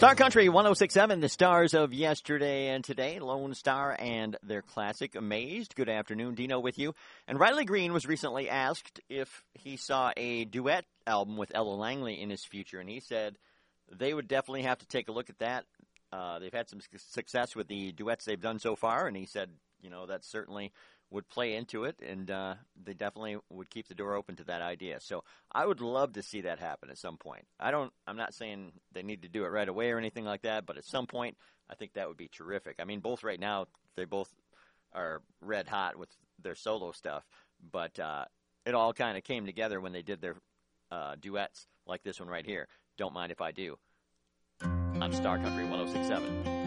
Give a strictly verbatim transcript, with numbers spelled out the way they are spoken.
Star Country one oh six point seven, the stars of yesterday and today, Lone Star and their classic, Amazed. Good afternoon, Dino with you. And Riley Green was recently asked if he saw a duet album with Ella Langley in his future, and he said they would definitely have to take a look at that. Uh, they've had some success with the duets they've done so far, and he said, you know, that certainly would play into it, and uh, they definitely would keep the door open to that idea. So I would love to see that happen at some point. I don't, I'm not saying they need to do it right away or anything like that, but at some point, I think that would be terrific. I mean, both right now, they both are red hot with their solo stuff, but uh, it all kind of came together when they did their uh, duets like this one right here, Don't Mind If I Do, on Star Country one oh six point seven.